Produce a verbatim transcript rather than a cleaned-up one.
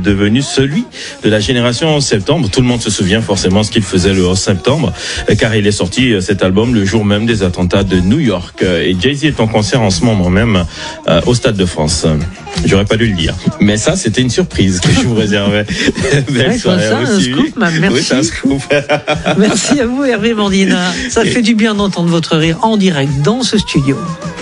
devenu celui de la génération onze septembre. Tout le monde se souvient forcément ce qu'il faisait le onze septembre, car il est sorti cet album le jour même des attentats de New York. Et Jay-Z est en concert en ce moment même euh, au Stade de France. J'aurais pas dû le dire. Mais ça, c'était une surprise que je vous réservais. Belle ouais, soirée ça, un scoop, ma, merci. Oui, c'est un scoop. Merci à vous, Hervé Mandina. Ça fait du bien d'entendre votre rire en direct dans ce studio.